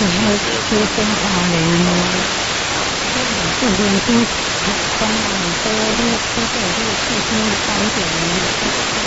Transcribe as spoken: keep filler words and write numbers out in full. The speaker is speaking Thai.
然后出生花莲，这边是东南多路，这个是四星三点零。